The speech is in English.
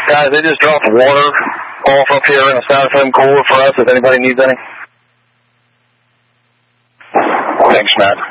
Guys, they just dropped water off up here in a styrofoam cooler for us if anybody needs any. Thanks, Matt.